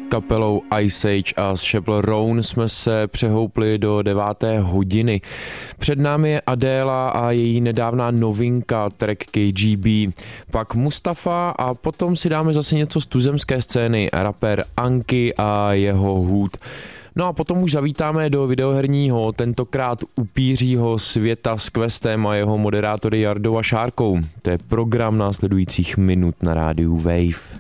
kapelou Ice Age a s Chapel Roan jsme se přehoupli do 9. hodiny. Před námi je Adéla a její nedávná novinka, track KGB, pak Mustafa a potom si dáme zase něco z tuzemské scény, rapper Anky a jeho Hood. No a potom už zavítáme do videoherního, tentokrát upířího světa s Questem a jeho moderátory Jardou a Šárkou. To je program následujících minut na rádiu Wave.